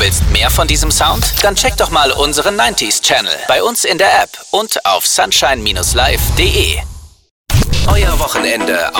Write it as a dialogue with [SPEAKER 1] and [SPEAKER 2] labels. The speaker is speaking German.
[SPEAKER 1] willst mehr von diesem Sound? Dann check doch mal unseren 90s Channel bei uns in der App und auf sunshine-live.de. Euer Wochenende